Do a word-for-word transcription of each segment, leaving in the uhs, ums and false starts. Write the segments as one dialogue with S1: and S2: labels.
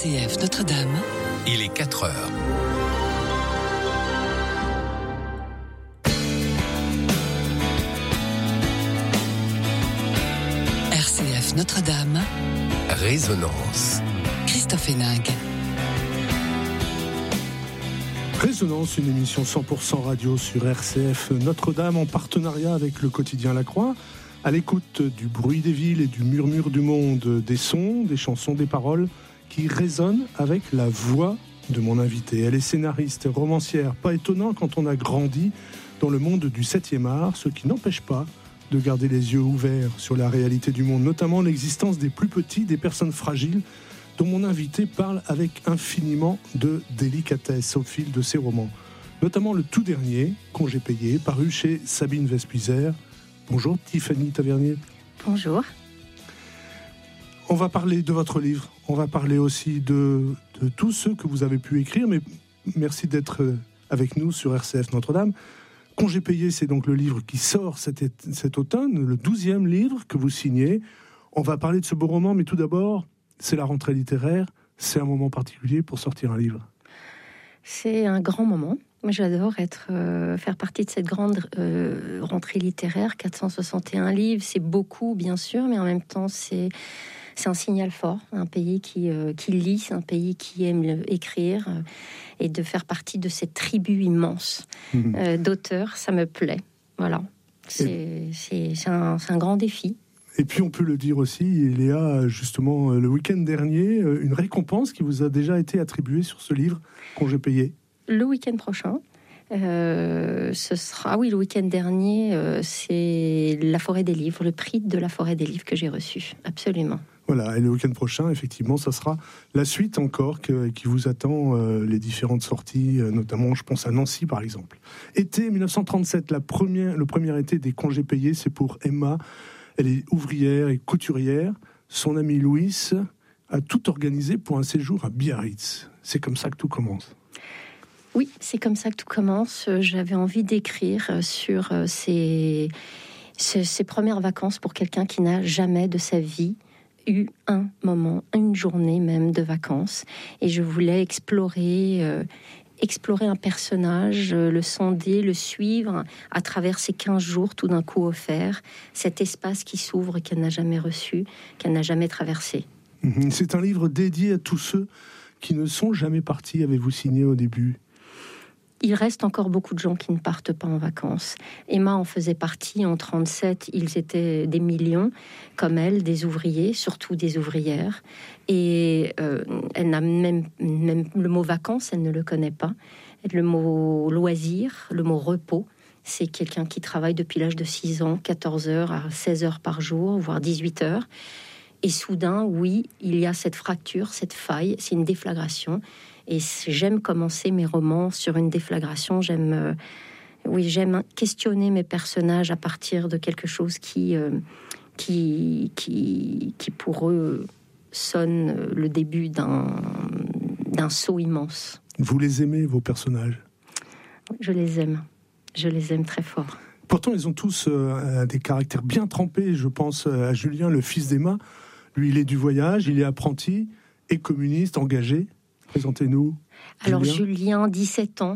S1: C F Notre-Dame.
S2: Il est quatre heures.
S1: R C F Notre-Dame.
S2: Résonance.
S1: Christophe Héninck.
S3: Résonance, une émission cent pour cent radio sur R C F Notre-Dame en partenariat avec le quotidien La Croix, à l'écoute du bruit des villes et du murmure du monde, des sons, des chansons, des paroles qui résonnent avec la voix de mon invitée. Elle est scénariste, romancière, pas étonnant quand on a grandi dans le monde du septième art, ce qui n'empêche pas de garder les yeux ouverts sur la réalité du monde, notamment l'existence des plus petits, des personnes fragiles, dont mon invité parle avec infiniment de délicatesse au fil de ses romans. Notamment le tout dernier, Congé payé, paru chez Sabine Vespizer. Bonjour Tiffany Tavernier.
S4: Bonjour. On
S3: va parler de votre livre, on va parler aussi de, de tous ceux que vous avez pu écrire, mais merci d'être avec nous sur R C F Notre-Dame. Congé payé, c'est donc le livre qui sort cet, cet automne, le douzième livre que vous signez. On va parler de ce beau roman, mais tout d'abord, c'est la rentrée littéraire, c'est un moment particulier pour sortir un livre.
S4: C'est un grand moment. Moi, j'adore être, euh, faire partie de cette grande euh, rentrée littéraire. quatre cent soixante et un livres, c'est beaucoup, bien sûr, mais en même temps, c'est, c'est un signal fort. Un pays qui, euh, qui lit, c'est un pays qui aime le, écrire. Euh, et de faire partie de cette tribu immense mmh. euh, d'auteurs, ça me plaît. Voilà. C'est, et... c'est, c'est, un, c'est un grand défi.
S3: Et puis on peut le dire aussi, il y a justement le week-end dernier une récompense qui vous a déjà été attribuée sur ce livre, Congé payé.
S4: Le week-end prochain, euh, ce sera, ah oui, le week-end dernier, euh, c'est la Forêt des Livres, le prix de la Forêt des Livres que j'ai reçu, absolument.
S3: Voilà, et le week-end prochain, effectivement, ça sera la suite encore que, qui vous attend, euh, les différentes sorties, euh, notamment, je pense à Nancy, par exemple. Été dix-neuf cent trente-sept, la première, le premier été des Congés payés, c'est pour Emma. Elle est ouvrière et couturière. Son ami Louis a tout organisé pour un séjour à Biarritz. C'est comme ça que tout commence.
S4: Oui, c'est comme ça que tout commence. J'avais envie d'écrire sur ces, ces, ces premières vacances pour quelqu'un qui n'a jamais de sa vie eu un moment, une journée même de vacances. Et je voulais explorer... Euh, explorer un personnage, le sonder, le suivre à travers ces quinze jours tout d'un coup offerts, cet espace qui s'ouvre et qu'elle n'a jamais reçu, qu'elle n'a jamais traversé.
S3: C'est un livre dédié à tous ceux qui ne sont jamais partis, avez-vous signé au début ?
S4: Il reste encore beaucoup de gens qui ne partent pas en vacances. Emma en faisait partie. En trente-sept, ils étaient des millions, comme elle, des ouvriers, surtout des ouvrières. Et euh, elle n'a même, même le mot vacances, elle ne le connaît pas. Le mot loisir, le mot repos, c'est quelqu'un qui travaille depuis l'âge de six ans, quatorze heures à seize heures par jour, voire dix-huit heures. Et soudain, oui, il y a cette fracture, cette faille, c'est une déflagration. Et j'aime commencer mes romans sur une déflagration. J'aime, euh, oui, j'aime questionner mes personnages à partir de quelque chose qui, euh, qui, qui, qui pour eux sonne le début d'un, d'un saut immense.
S3: Vous les aimez, vos personnages ?
S4: Je les aime. Je les aime très fort.
S3: Pourtant, ils ont tous euh, des caractères bien trempés. Je pense à Julien, le fils d'Emma. Lui, il est du voyage, il est apprenti et communiste, engagé. Présentez-nous.
S4: Alors, Julien, Julien dix-sept ans.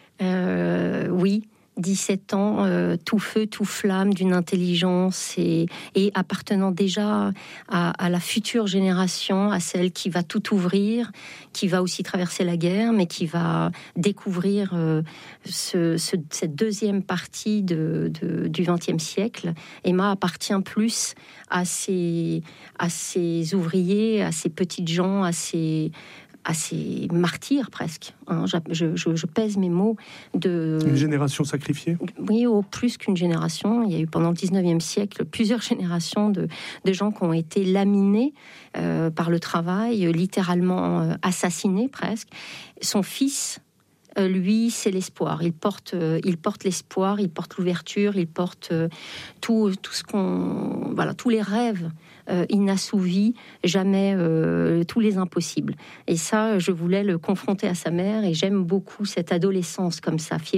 S4: Euh, oui, dix-sept ans, euh, tout feu, tout flamme, d'une intelligence et, et appartenant déjà à, à la future génération, à celle qui va tout ouvrir, qui va aussi traverser la guerre, mais qui va découvrir euh, ce, ce, cette deuxième partie de, de, du vingtième siècle. Emma appartient plus à ces, à ces ouvriers, à ces petites gens, à ces... à ces martyrs presque. Hein, je, je, je pèse mes mots. De,
S3: une génération sacrifiée ?
S4: Oui, au plus qu'une génération. Il y a eu pendant le dix-neuvième siècle plusieurs générations de, de gens qui ont été laminés euh, par le travail, littéralement euh, assassinés presque. Son fils, euh, lui, c'est l'espoir. Il porte, euh, il porte l'espoir, il porte l'ouverture, il porte euh, tout, tout ce qu'on, voilà, tous les rêves euh, inassouvis, jamais euh, tous les impossibles. Et ça, je voulais le confronter à sa mère, et j'aime beaucoup cette adolescence comme ça, fiévreuse.